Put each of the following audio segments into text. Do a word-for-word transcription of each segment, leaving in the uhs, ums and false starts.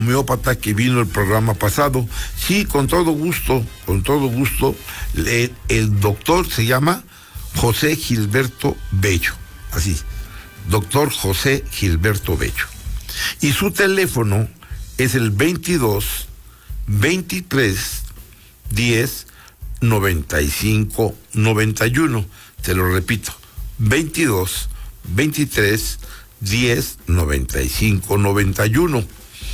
homeópata que vino el programa pasado. Sí, con todo gusto, con todo gusto. El, el doctor se llama José Gilberto Bello, así, doctor José Gilberto Bello. Y su teléfono es el veintidós, veintitrés, diez, noventa y cinco, noventa y uno. Te lo repito, veintidós, veintitrés, diez, noventa y cinco, noventa y uno.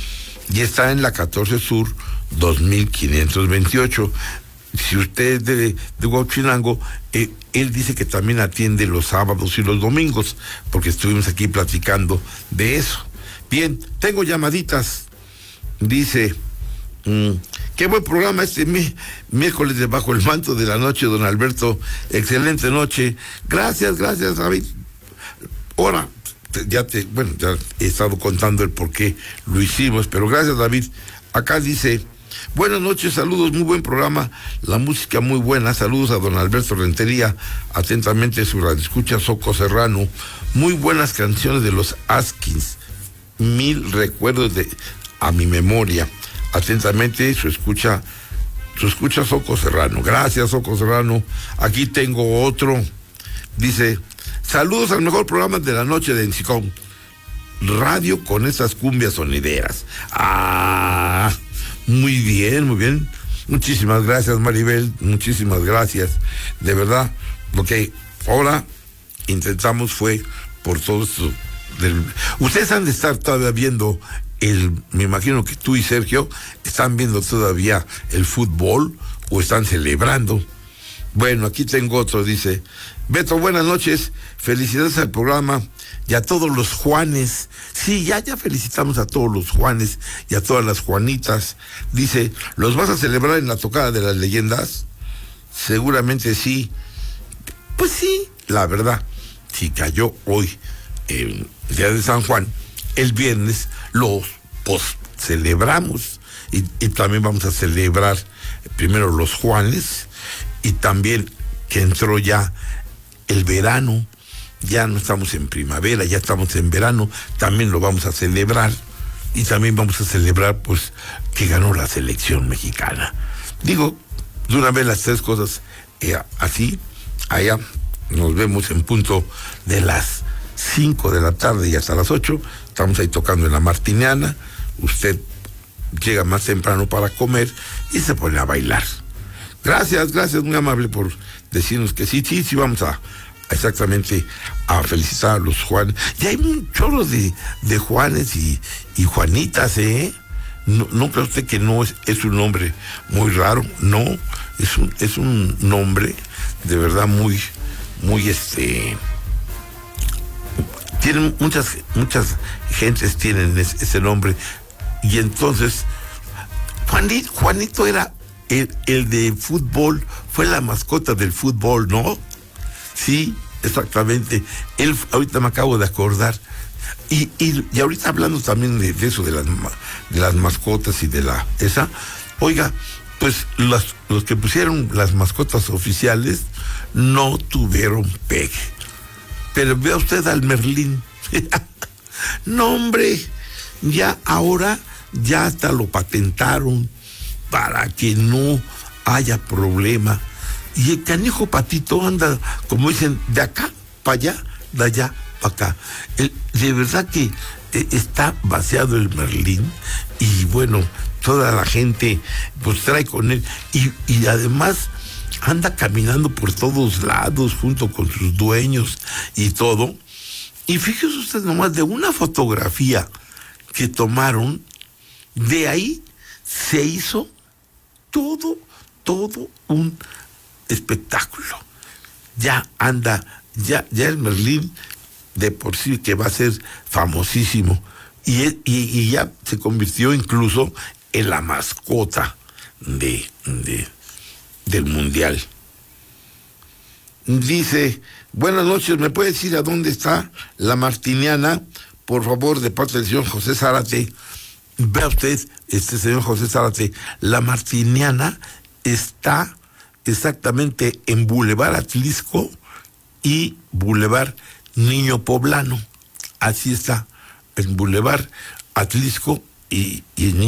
Y está en la catorce Sur, dos mil quinientos veintiocho. Si usted es de, de Huachinango, eh, él dice que también atiende los sábados y los domingos, porque estuvimos aquí platicando de eso. Bien, tengo llamaditas. Dice, mmm, qué buen programa este mi, miércoles de Bajo el Manto de la Noche, don Alberto. Excelente noche. Gracias, gracias, David. Ahora, ya te, bueno, ya he estado contando el por qué lo hicimos, pero gracias, David. Acá dice, buenas noches, saludos, muy buen programa, la música muy buena, saludos a don Alberto Rentería, atentamente su radioescucha Soco Serrano, muy buenas canciones de los Askins, mil recuerdos de a mi memoria, atentamente su escucha, su escucha Soco Serrano. Gracias, Soco Serrano. Aquí tengo otro, dice, saludos al mejor programa de la noche de Encicón. Radio con esas cumbias sonideras. Ah, muy bien, muy bien. Muchísimas gracias, Maribel. Muchísimas gracias. De verdad, lo que ahora intentamos fue por todo esto. Del... Ustedes han de estar todavía viendo el, me imagino que tú y Sergio están viendo todavía el fútbol o están celebrando. Bueno, aquí tengo otro, dice, Beto, buenas noches, felicidades al programa y a todos los Juanes. Sí, ya, ya felicitamos a todos los Juanes y a todas las Juanitas. Dice, ¿los vas a celebrar en la tocada de las leyendas? Seguramente sí. Pues sí, la verdad, si cayó hoy el día de San Juan, el viernes los pues celebramos y, y también vamos a celebrar primero los Juanes. Y también que entró ya el verano, ya no estamos en primavera, ya estamos en verano, también lo vamos a celebrar. Y también vamos a celebrar, pues, que ganó la selección mexicana. Digo, de una vez las tres cosas, eh, así, allá nos vemos en punto de las cinco de la tarde y hasta las ocho, estamos ahí tocando en la Martiniana, usted llega más temprano para comer y se pone a bailar. Gracias, gracias, muy amable por decirnos que sí, sí, sí, vamos a, a exactamente a felicitar a los Juanes. Y hay un chorro de, de Juanes y, y Juanitas, ¿eh? No, no cree usted que no es, es un nombre muy raro, no, es un, es un nombre de verdad muy, muy este, tienen muchas, muchas gentes tienen ese, ese nombre, y entonces, Juanito, Juanito era El, el de fútbol, fue la mascota del fútbol, ¿no? Sí, exactamente. Él, ahorita me acabo de acordar. Y, y, y ahorita hablando también de, de eso, de las, de las mascotas y de la esa, oiga, pues los, los que pusieron las mascotas oficiales no tuvieron pegue. Pero vea usted al Merlín. No, hombre, ya ahora ya hasta lo patentaron para que no haya problema. Y el canijo Patito anda, como dicen, de acá para allá, de allá para acá. El, de verdad que eh, está vaciado el Merlín, y bueno, toda la gente pues trae con él, y, y además anda caminando por todos lados junto con sus dueños y todo. Y fíjese usted nomás, de una fotografía que tomaron, de ahí se hizo todo, todo un espectáculo. Ya anda, ya, ya el Merlín de por sí que va a ser famosísimo, y, y, y ya se convirtió incluso en la mascota de, de del mundial. Dice, buenas noches, ¿me puede decir a dónde está la Martiniana? Por favor, de parte del señor José Zárate. Vea usted, este señor José Zárate, la Martiniana está exactamente en Boulevard Atlisco y Boulevard Niño Poblano. Así está, en Boulevard Atlisco y, y el